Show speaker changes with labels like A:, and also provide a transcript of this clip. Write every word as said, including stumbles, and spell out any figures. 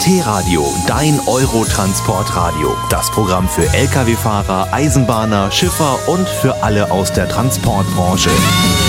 A: T-Radio, dein Eurotransportradio. Das Programm für Lkw-Fahrer, Eisenbahner, Schiffer und für alle aus der Transportbranche.